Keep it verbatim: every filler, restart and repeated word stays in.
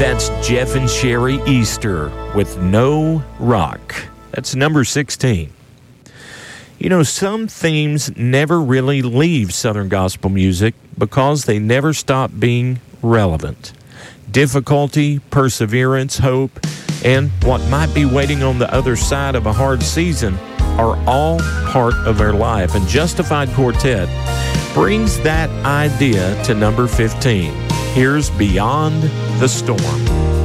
That's Jeff and Sherry Easter with No Rock. That's number sixteen. You know, some themes never really leave Southern gospel music because they never stop being relevant. Difficulty, perseverance, hope, and what might be waiting on the other side of a hard season are all part of our life. And Justified Quartet brings that idea to number fifteen. Here's Beyond the Storm.